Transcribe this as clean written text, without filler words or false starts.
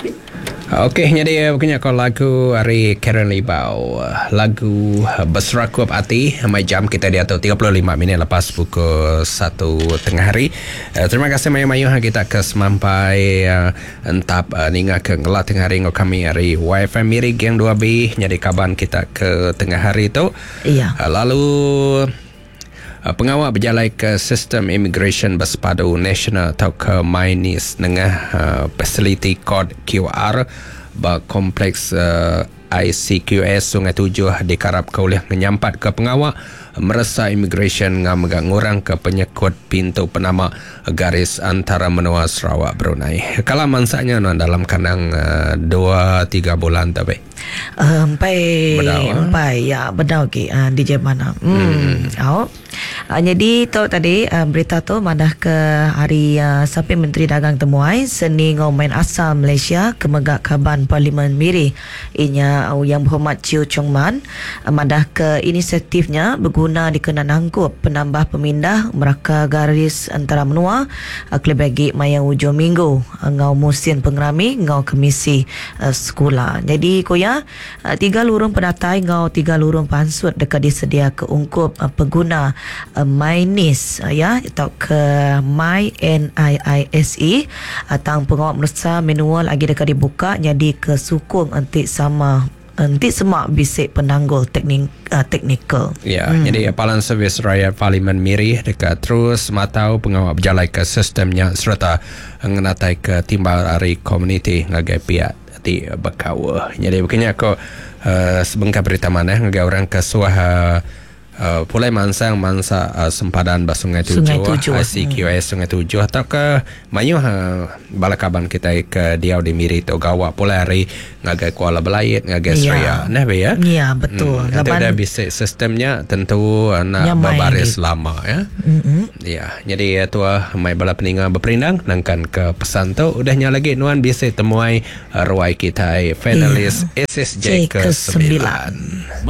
Okey, jadi punya kau lagu hari Karen Libau. Lagu Berserakup Hati. Mai jam kita di atas 35 minit lepas pukul 1 tengah hari. Terima kasih mayu-mayu kita ke semampai entap ninga ke ngelah tengah hari ngau kami hari YFM Miri Geng 2B. Jadi kaban kita ke tengah hari tu. Iya. Lalu pengawal berjalan ke sistem immigration bersepadu nasional atau ke MyNIS dengan facility code QR berkompleks ICQS Sungai Tujuh dikarap ke oleh menyampat ke pengawal merasa immigration ngurang ke penyekut pintu penama garis antara menua Sarawak Brunei. Kalau mansanya dalam kandang 2-3 bulan tapi. Empai ya bedau ke DJ mana. Jadi tu tadi berita tu madah ke hari sampai Menteri Dagang temuai seni ngomain asal Malaysia kemegak kaban Parlimen Miri inya yang berhormat Chiu Chong Man madah ke inisiatifnya berguna dikena nangkup penambah pemindah meraka garis antara menua kelebagi mayang hujung minggu ngau musim pengerami ngau komisi sekolah. Jadi koya 3 lurung pendatai ngau 3 lurung pansut dekat disedia ke ungkup pengguna MyNIS ya atau ke MyNIISE atau pengawal merasa manual lagi dekat dibuka jadi ke sukung antik sama nanti semak bisik penanggul teknikal. Ya, jadi apalan servis rakyat Parlimen Miri dekat terus matau pengawal berjalan ke sistemnya serta mengenatai ke timbal hari komuniti ngagai pihak di Bekawa. Jadi begini aku sebengkap berita mana ngagai orang ke suah pulai mansa sempadan Sungai Tujuh ICQS Sungai Tujuh atau ke mayu balakaban kita ke diau di Miri tu gawa pulai hari ngagai Kuala Belait ngagai Seraya nah be ya. Ya betul. Nanti dah bisik sistemnya tentu nak berbaris lama ya. Ya, jadi tu mai bala peninga berperindang nangkan ke pesan tu udahnya lagi nuan bisik temuai ruai kita finalis SSJ ke-9.